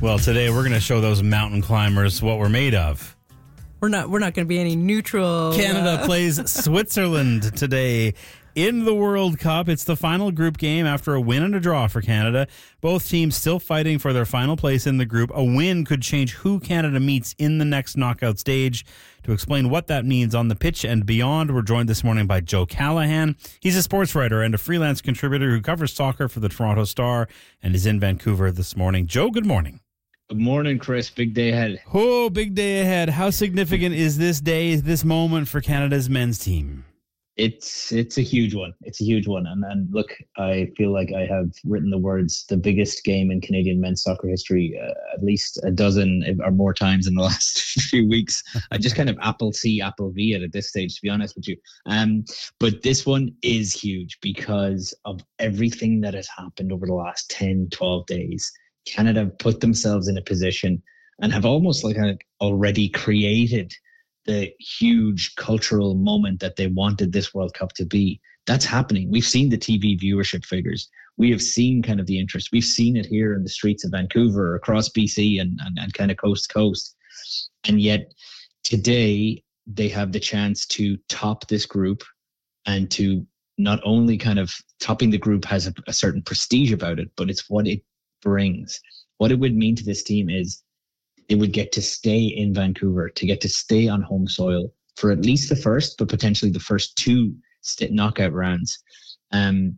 Well, today we're going to show those mountain climbers what we're made of. We're not going to be any neutral. Canada plays Switzerland today in the World Cup. It's the final group game after a win and a draw for Canada. Both teams still fighting for their final place in the group. A win could change who Canada meets in the next knockout stage. To explain what that means on the pitch and beyond, we're joined this morning by Joe Callahan. He's a sports writer and a freelance contributor who covers soccer for the Toronto Star and is in Vancouver this morning. Joe, good morning. Good morning, Chris. Big day ahead. Oh, big day ahead. How significant is this day, this moment for Canada's men's team? It's a huge one. It's a huge one. And look, I feel like I have written the words, the biggest game in Canadian men's soccer history, at least a dozen or more times in the last few weeks. I just kind of Apple C, Apple V it at this stage, to be honest with you. But this one is huge because of everything that has happened over the last 10, 12 days. Canada put themselves in a position and have almost already created the huge cultural moment that they wanted this World Cup to be. That's happening. We've seen the TV viewership figures. We have seen kind of the interest. We've seen it here in the streets of Vancouver, across BC and kind of coast to coast. And yet today they have the chance to top this group and to not only kind of topping the group has a certain prestige about it, but it's what it brings. What it would mean to this team is they would get to stay in Vancouver, to get to stay on home soil for at least the first, but potentially the first two knockout rounds. And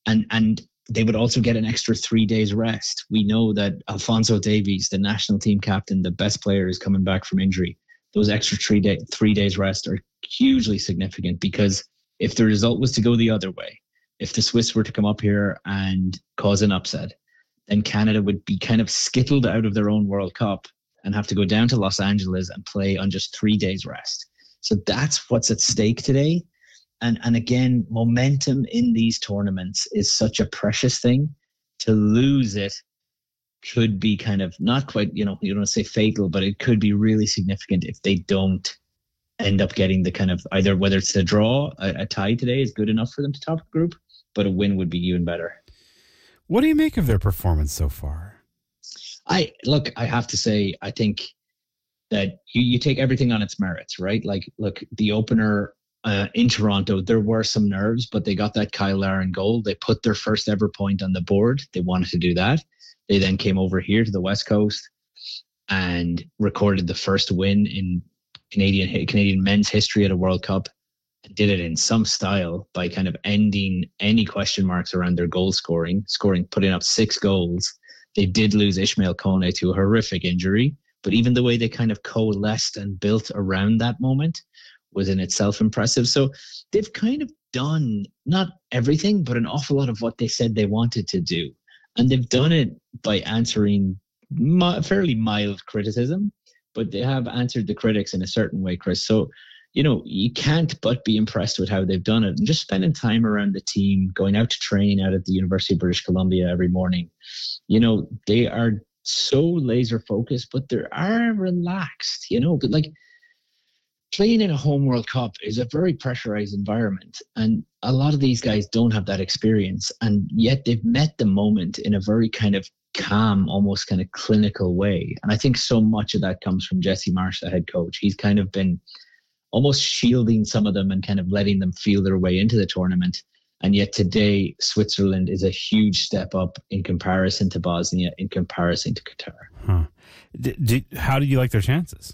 they would also get an extra 3 days rest. We know that Alphonso Davies, the national team captain, the best player, is coming back from injury. Those extra 3 days rest are hugely significant because if the result was to go the other way, if the Swiss were to come up here and cause an upset, then Canada would be kind of skittled out of their own World Cup and have to go down to Los Angeles and play on just 3 days rest. So that's what's at stake today. And again, momentum in these tournaments is such a precious thing. To lose it could be kind of not quite, you don't want to say fatal, but it could be really significant if they don't end up getting the kind of either whether it's a draw, a tie today is good enough for them to top the group, but a win would be even better. What do you make of their performance so far? I have to say, I think that you take everything on its merits, right? Look, the opener in Toronto, there were some nerves, but they got that Kyle Larin goal. They put their first ever point on the board. They wanted to do that. They then came over here to the West Coast and recorded the first win in Canadian men's history at a World Cup. Did it in some style by kind of ending any question marks around their goal scoring, putting up 6 goals. They did lose Ishmael Kone to a horrific injury, but even the way they kind of coalesced and built around that moment was in itself impressive. So they've kind of done not everything, but an awful lot of what they said they wanted to do. And they've done it by answering fairly mild criticism, but they have answered the critics in a certain way, Chris. So you can't but be impressed with how they've done it. And just spending time around the team, going out to train out at the University of British Columbia every morning. They are so laser focused, but they are relaxed, but like playing in a home World Cup is a very pressurized environment. And a lot of these guys don't have that experience. And yet they've met the moment in a very kind of calm, almost kind of clinical way. And I think so much of that comes from Jesse Marsch, the head coach. He's kind of been almost shielding some of them and kind of letting them feel their way into the tournament. And yet today, Switzerland is a huge step up in comparison to Bosnia, in comparison to Qatar. Huh. How do you like their chances?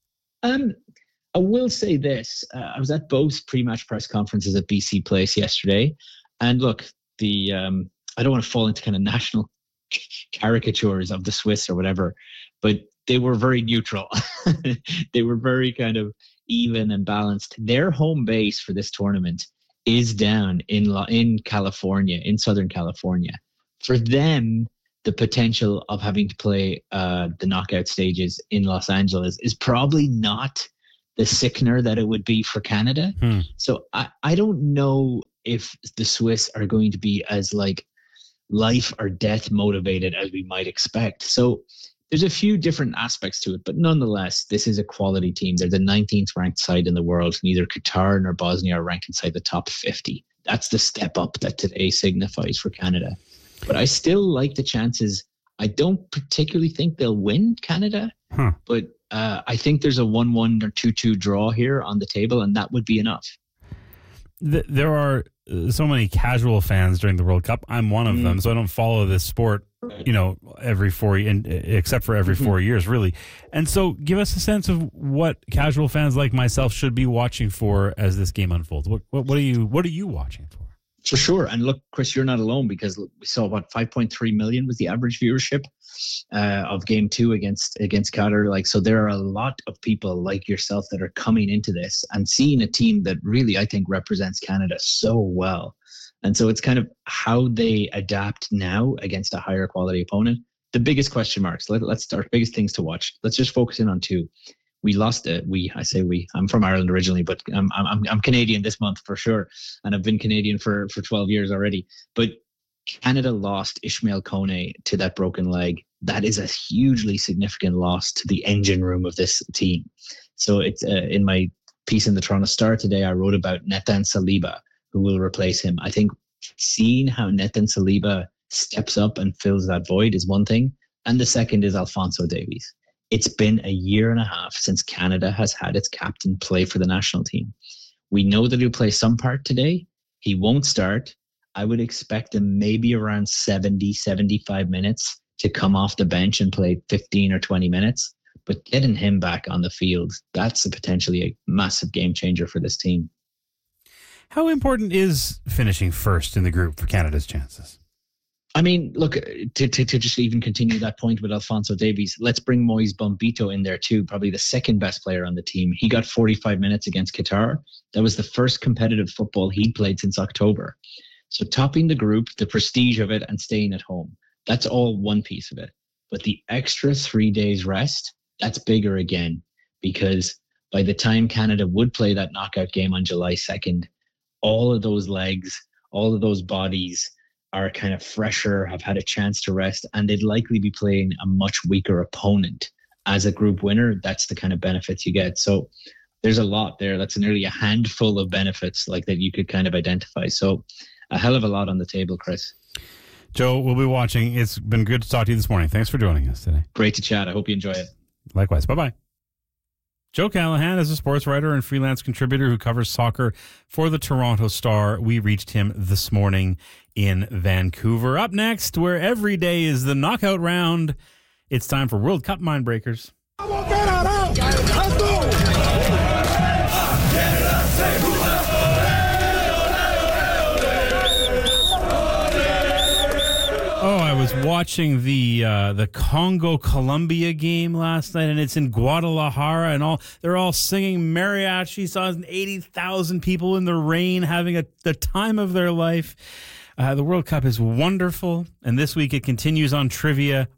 I will say this. I was at both pre-match press conferences at BC Place yesterday. And look, I don't want to fall into kind of national caricatures of the Swiss or whatever, but they were very neutral. They were very kind of even and balanced. Their home base for this tournament is down in California, in Southern California. For them, the potential of having to play the knockout stages in Los Angeles is probably not the sickener that it would be for Canada. So I don't know if the Swiss are going to be as life or death motivated as we might expect. So there's a few different aspects to it, but nonetheless, this is a quality team. They're the 19th ranked side in the world. Neither Qatar nor Bosnia are ranked inside the top 50. That's the step up that today signifies for Canada. But I still like the chances I don't particularly think they'll win Canada, but I think there's a 1-1 or 2-2 draw here on the table, and that would be enough. There are so many casual fans during the World Cup. I'm one of them, so I don't follow this sport, except for every 4 years, really. And so give us a sense of what casual fans like myself should be watching for as this game unfolds. What are you watching for? For sure. And look, Chris, you're not alone, because we saw 5.3 million was the average viewership of game 2 against Qatar. So there are a lot of people like yourself that are coming into this and seeing a team that really, I think, represents Canada so well. And so it's kind of how they adapt now against a higher quality opponent. The biggest question marks, let's start, biggest things to watch. Let's just focus in on 2. We lost it. I say we. I'm from Ireland originally, but I'm Canadian this month for sure, and I've been Canadian for 12 years already. But Canada lost Ishmael Kone to that broken leg. That is a hugely significant loss to the engine room of this team. So it's in my piece in the Toronto Star today, I wrote about Nathan Saliba, who will replace him. I think seeing how Nathan Saliba steps up and fills that void is one thing, and the second is Alphonso Davies. It's been a year and a half since Canada has had its captain play for the national team. We know that he'll play some part today. He won't start. I would expect him maybe around 70, 75 minutes to come off the bench and play 15 or 20 minutes. But getting him back on the field, that's potentially a massive game changer for this team. How important is finishing first in the group for Canada's chances? I mean, look, to just even continue that point with Alphonso Davies, let's bring Moise Bombito in there too, probably the second best player on the team. He got 45 minutes against Qatar. That was the first competitive football he'd played since October. So topping the group, the prestige of it, and staying at home, that's all one piece of it. But the extra 3 days rest, that's bigger again, because by the time Canada would play that knockout game on July 2nd, all of those legs, all of those bodies are kind of fresher, have had a chance to rest, and they'd likely be playing a much weaker opponent. As a group winner, that's the kind of benefits you get. So there's a lot there. That's nearly a handful of benefits like that you could kind of identify. So a hell of a lot on the table, Chris. Joe, we'll be watching. It's been good to talk to you this morning. Thanks for joining us today. Great to chat. I hope you enjoy it. Likewise. Bye-bye. Joe Callahan is a sports writer and freelance contributor who covers soccer for the Toronto Star. We reached him this morning in Vancouver. Up next, where every day is the knockout round, it's time for World Cup Mindbreakers. Oh, I was watching the Congo-Colombia game last night, and it's in Guadalajara, and they're all singing mariachi songs, 80,000 people in the rain having the time of their life. The World Cup is wonderful, and this week it continues on trivia,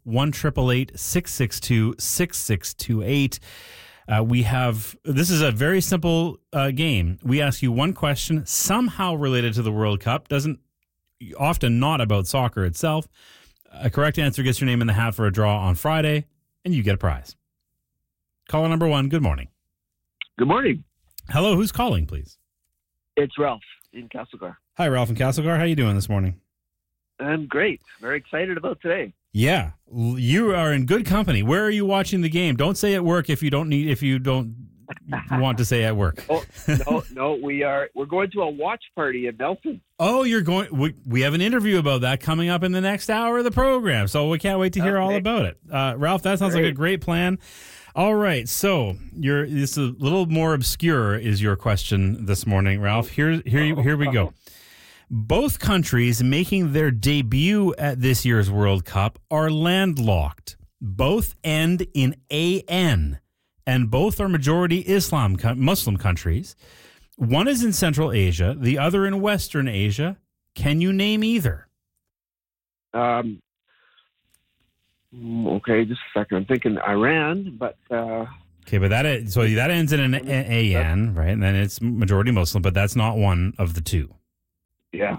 1-888-662-6628. This is a very simple game. We ask you one question, somehow related to the World Cup, often not about soccer itself. A correct answer gets your name in the hat for a draw on Friday, and you get a prize. Caller number 1, good morning. Good morning. Hello, who's calling, please? It's Ralph in Castlegar. Hi, Ralph in Castlegar. How you doing this morning? I'm great. Very excited about today. Yeah, you are in good company. Where are you watching the game? Don't say at work if you don't want to say at work. Oh, no, we're going to a watch party in Nelson. Oh, you're going. We have an interview about that coming up in the next hour of the program, so we can't wait to hear all about it. Ralph, that sounds like a great plan. All right, so this is a little more obscure is your question this morning, Ralph. Here we go. Both countries making their debut at this year's World Cup are landlocked. Both end in AN, and both are majority Muslim countries. One is in Central Asia, the other in Western Asia. Can you name either? Okay, just a second. I'm thinking Iran, but... Okay, but that ends in an AN, right? And then it's majority Muslim, but that's not one of the two. Yeah.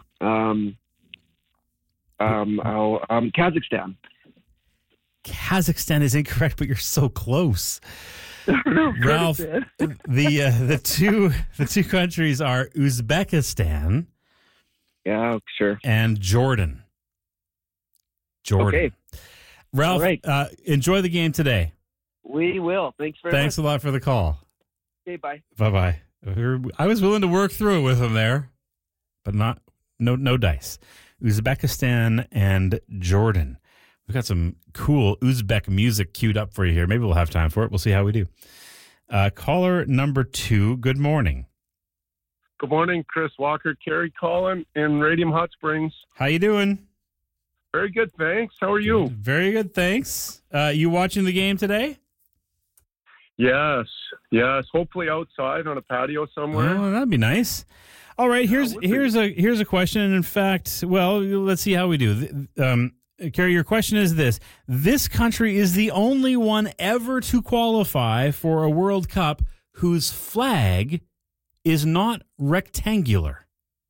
Kazakhstan. Kazakhstan is incorrect, but you're so close. Ralph, the two countries are Uzbekistan. Yeah, sure. And Jordan. Okay. Ralph, All right. Enjoy the game today. We will. Thanks very Thanks a lot for the call. much. Okay, bye. Bye-bye. I was willing to work through it with him there, but no dice. Uzbekistan and Jordan. We've got some cool Uzbek music queued up for you here. Maybe we'll have time for it. We'll see how we do. Caller number 2, good morning. Good morning, Chris Walker, Kerry Collin in Radium Hot Springs. How you doing? Very good, thanks. How are you? Very good, thanks. You watching the game today? Yes. Hopefully outside on a patio somewhere. Oh, that'd be nice. All right, here's a question. And in fact, well, let's see how we do. Kerry, your question is this. This country is the only one ever to qualify for a World Cup whose flag is not rectangular.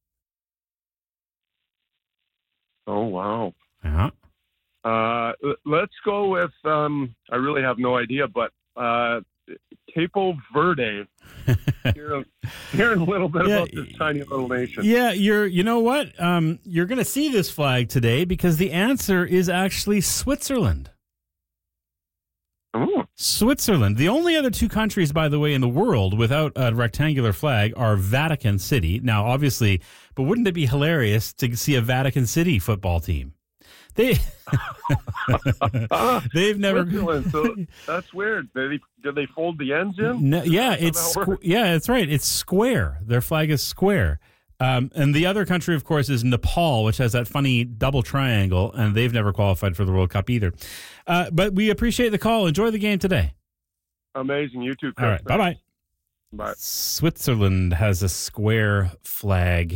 Oh, wow. Yeah. Let's go with, I really have no idea, but Capo Verde. Hearing a little bit about this tiny little nation. Yeah, you know what? You're going to see this flag today because the answer is actually Switzerland. Oh. Switzerland. The only other 2 countries, by the way, in the world without a rectangular flag are Vatican City. Now, obviously, but wouldn't it be hilarious to see a Vatican City football team? They've never. So that's weird. Did they fold the ends in? No, yeah, that's right. It's square. Their flag is square. And the other country, of course, is Nepal, which has that funny double triangle, and they've never qualified for the World Cup either. But we appreciate the call. Enjoy the game today. Amazing. You too, Chris. All right. Bye-bye. Bye. Switzerland has a square flag.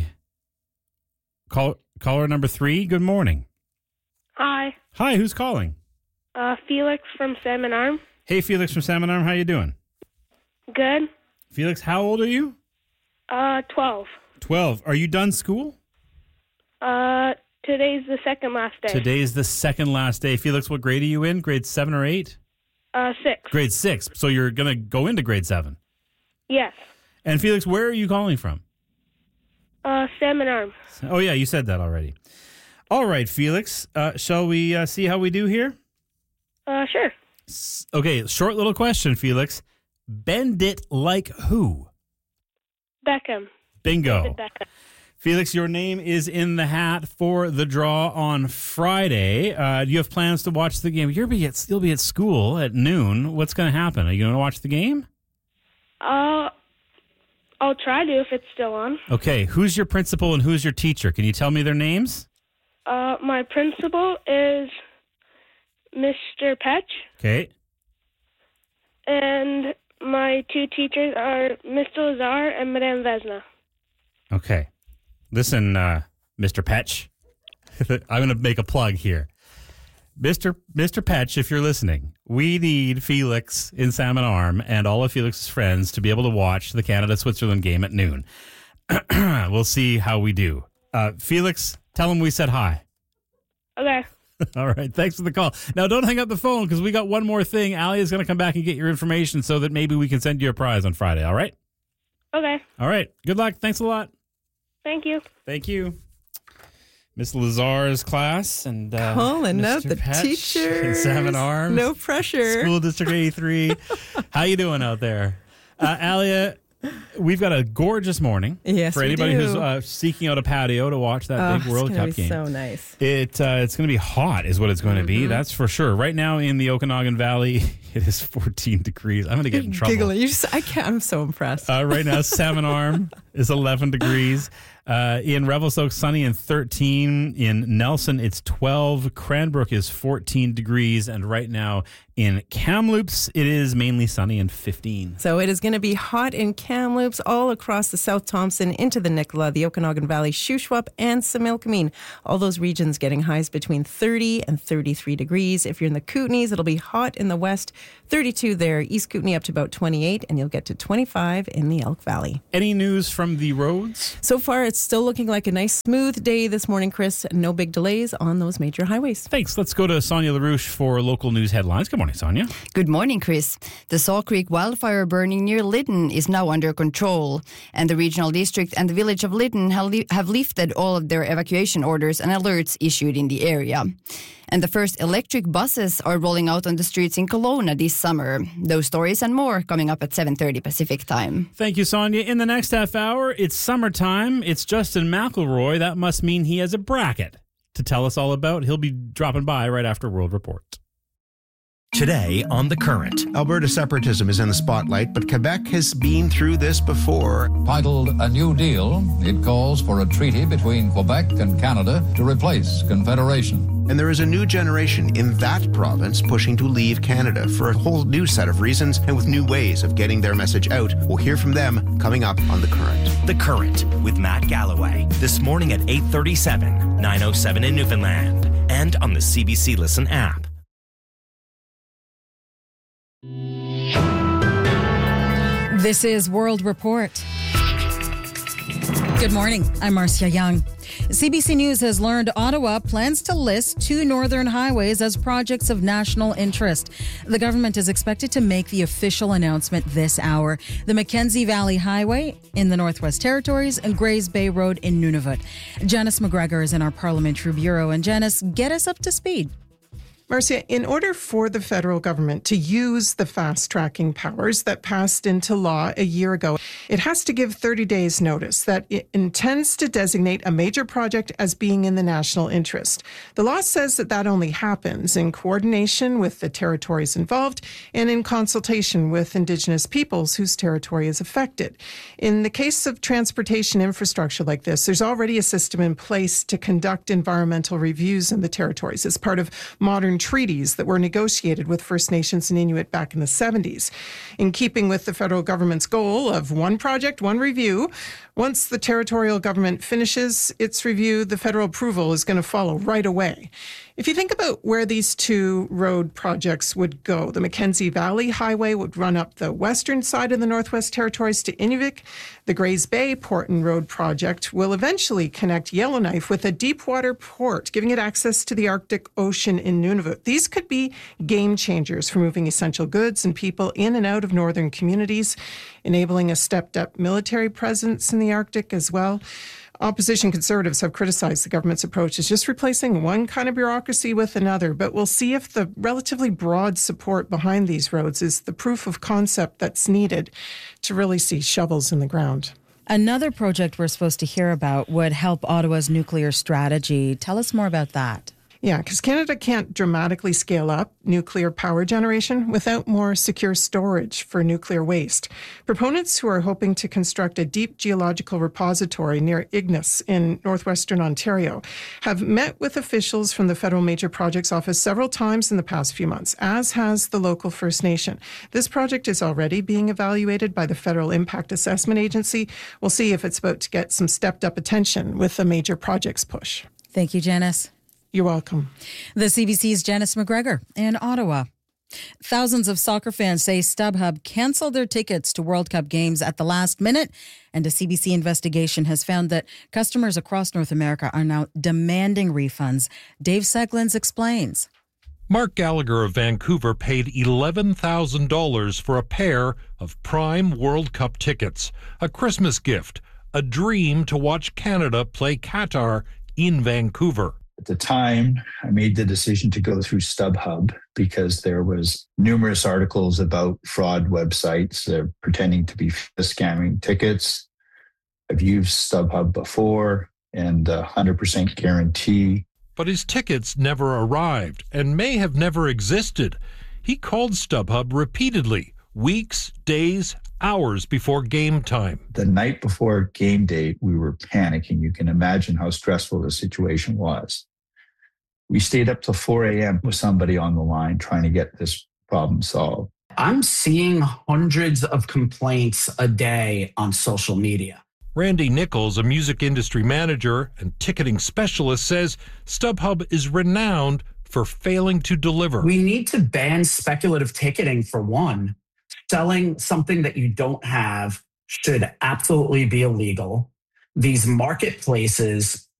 Caller number 3, good morning. Hi. Hi, who's calling? Felix from Salmon Arm. Hey, Felix from Salmon Arm. How you doing? Good. Felix, how old are you? 12. 12. Are you done school? Today's the second last day. Today's the second last day. Felix, what grade are you in? Grade 7 or 8? 6. Grade 6. So you're going to go into grade 7. Yes. And Felix, where are you calling from? Salmon Arm. Oh, yeah, you said that already. All right, Felix. Shall we see how we do here? Sure. Okay, short little question, Felix. Bend it like who? Beckham. Bingo. David Beckham. Felix, your name is in the hat for the draw on Friday. Do you have plans to watch the game? You'll be at school at noon. What's going to happen? Are you going to watch the game? I'll try to if it's still on. Okay, who's your principal and who's your teacher? Can you tell me their names? My principal is Mr. Petch. Okay. And my 2 teachers are Mr. Lazar and Madame Vesna. Okay. Listen, Mr. Petch, I'm going to make a plug here. Mr. Petch, if you're listening, we need Felix in Salmon Arm and all of Felix's friends to be able to watch the Canada-Switzerland game at noon. We'll see how we do. Felix, tell him we said hi. Okay. All right. Thanks for the call. Now, don't hang up the phone because we got one more thing. Allie is going to come back and get your information so that maybe we can send you a prize on Friday. All right? Okay. All right. Good luck. Thanks a lot. Thank you. Thank you. Miss Lazar's class and calling out the Petch teachers in Salmon Arms. No pressure. School District 83. How you doing out there? Alia, we've got a gorgeous morning. Yes, for anybody who's seeking out a patio to watch that big World Cup game. So nice. It's going to be hot, is what it's going to be. That's for sure. Right now in the Okanagan Valley, it is 14 degrees. I'm going to get in trouble. Giggling. I can't. I'm so impressed. Right now, Salmon Arm is 11 degrees. In Revelstoke, sunny and 13. In Nelson, it's 12. Cranbrook is 14 degrees. And right now in Kamloops, it is mainly sunny and 15. So it is going to be hot in Kamloops, all across the South Thompson, into the Nicola, the Okanagan Valley, Shuswap, and Similkameen. All those regions getting highs between 30 and 33 degrees. If you're in the Kootenays, it'll be hot in the west, 32 there. East Kootenay up to about 28, and you'll get to 25 in the Elk Valley. Any news from from the roads? So far, it's still looking like a nice, smooth day this morning, Chris. No big delays on those major highways. Thanks. Let's go to Sonia LaRouche for local news headlines. Good morning, Sonia. Good morning, Chris. The Saw Creek wildfire burning near Lytton is now under control, and the regional district and the village of Lytton have lifted all of their evacuation orders and alerts issued in the area. And the first electric buses are rolling out on the streets in Kelowna this summer. Those stories and more coming up at 7:30 Pacific time. Thank you, Sonia. In the next half hour, it's summertime. It's Justin McElroy. That must mean he has a bracket to tell us all about. He'll be dropping by right after World Report. Today on The Current. Alberta separatism is in the spotlight, but Quebec has been through this before. Titled A New Deal, it calls for a treaty between Quebec and Canada to replace Confederation. And there is a new generation in that province pushing to leave Canada for a whole new set of reasons and with new ways of getting their message out. We'll hear from them coming up on The Current. The Current with Matt Galloway. This morning at 8:37, 9:07 in Newfoundland. And on the CBC Listen app. This is World Report. Good morning. I'm Marcia Young. CBC News has learned Ottawa plans to list 2 northern highways as projects of national interest. The government is expected to make the official announcement this hour. The Mackenzie Valley Highway in the Northwest Territories and Grays Bay Road in Nunavut. Janice McGregor is in our Parliamentary Bureau. And Janice, get us up to speed. Marcia, in order for the federal government to use the fast-tracking powers that passed into law a year ago, it has to give 30 days notice that it intends to designate a major project as being in the national interest. The law says that that only happens in coordination with the territories involved and in consultation with Indigenous peoples whose territory is affected. In the case of transportation infrastructure like this, there's already a system in place to conduct environmental reviews in the territories as part of modern treaties that were negotiated with First Nations and Inuit back in the 70s. In keeping with the federal government's goal of one project, one review, once the territorial government finishes its review, the federal approval is going to follow right away. If you think about where these 2 road projects would go, the Mackenzie Valley Highway would run up the western side of the Northwest Territories to Inuvik. The Grays Bay Port and Road project will eventually connect Yellowknife with a deep-water port, giving it access to the Arctic Ocean in Nunavut. These could be game changers for moving essential goods and people in and out of northern communities, enabling a stepped-up military presence in the Arctic as well. Opposition Conservatives have criticized the government's approach as just replacing one kind of bureaucracy with another, but we'll see if the relatively broad support behind these roads is the proof of concept that's needed to really see shovels in the ground. Another project we're supposed to hear about would help Ottawa's nuclear strategy. Tell us more about that. Yeah, because Canada can't dramatically scale up nuclear power generation without more secure storage for nuclear waste. Proponents who are hoping to construct a deep geological repository near Ignis in northwestern Ontario have met with officials from the Federal Major Projects Office several times in the past few months, as has the local First Nation. This project is already being evaluated by the Federal Impact Assessment Agency. We'll see if it's about to get some stepped-up attention with the major projects push. Thank you, Janice. You're welcome. The CBC's Janice McGregor in Ottawa. Thousands of soccer fans say StubHub canceled their tickets to World Cup games at the last minute, and a CBC investigation has found that customers across North America are now demanding refunds. Dave Seglins explains. Mark Gallagher of Vancouver paid $11,000 for a pair of Prime World Cup tickets, a Christmas gift, a dream to watch Canada play Qatar in Vancouver. At the time, I made the decision to go through StubHub because there was numerous articles about fraud websites pretending to be scamming tickets. I've used StubHub before and 100% guarantee. But his tickets never arrived and may have never existed. He called StubHub repeatedly, weeks, days, hours before game time. The night before game day, we were panicking. You can imagine how stressful the situation was. We stayed up till 4 a.m. with somebody on the line trying to get this problem solved. I'm seeing hundreds of complaints a day on social media. Randy Nichols, a music industry manager and ticketing specialist, says StubHub is renowned for failing to deliver. We need to ban speculative ticketing for one. Selling something that you don't have should absolutely be illegal. These marketplaces